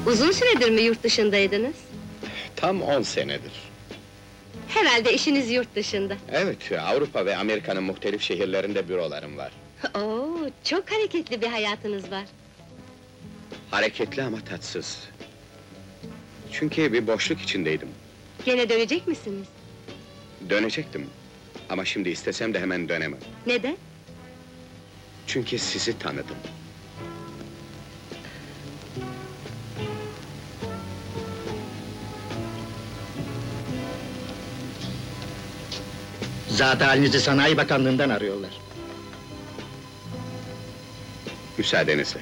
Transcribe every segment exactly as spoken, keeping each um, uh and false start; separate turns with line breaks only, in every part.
Uzun süredir mi yurt dışındaydınız?
Tam on senedir.
Herhalde işiniz yurt dışında.
Evet, Avrupa ve Amerika'nın muhtelif şehirlerinde bürolarım var.
Oo, çok hareketli bir hayatınız var.
Hareketli ama tatsız. Çünkü bir boşluk içindeydim.
Gene dönecek misiniz?
Dönecektim. Ama şimdi istesem de hemen dönemem.
Neden?
Çünkü sizi tanıdım.
Zat halinizi Sanayi Bakanlığı'ndan arıyorlar.
Müsaadenizle.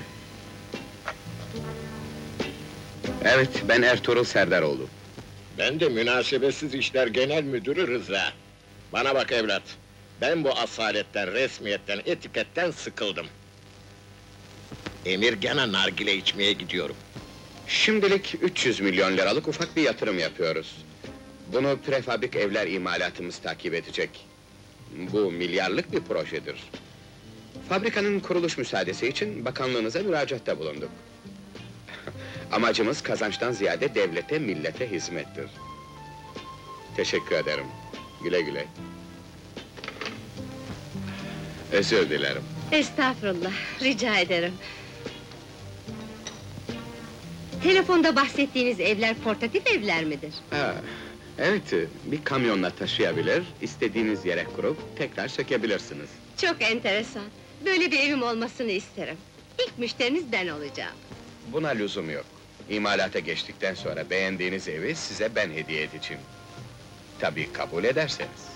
Evet, ben Ertuğrul Serdaroğlu.
Ben de Münasebetsiz İşler Genel Müdürü Rıza. Bana bak evlat, ben bu asaletten, resmiyetten, etiketten sıkıldım. Emirgan'a nargile içmeye gidiyorum.
Şimdilik üç yüz milyon liralık ufak bir yatırım yapıyoruz. Bunu prefabrik evler imalatımız takip edecek. Bu milyarlık bir projedir. Fabrikanın kuruluş müsaadesi için bakanlığınıza müracaatta bulunduk. Amacımız kazançtan ziyade devlete, millete hizmettir. Teşekkür ederim. Güle güle. Özür dilerim.
Estağfurullah, rica ederim. Telefonda bahsettiğiniz evler portatif evler midir?
Ha, evet, bir kamyonla taşıyabilir, istediğiniz yere kurup tekrar sökebilirsiniz.
Çok enteresan. Böyle bir evim olmasını isterim. İlk müşteriniz ben olacağım.
Buna lüzum yok. İmalata geçtikten sonra beğendiğiniz evi size ben hediye edeceğim. Tabii kabul ederseniz.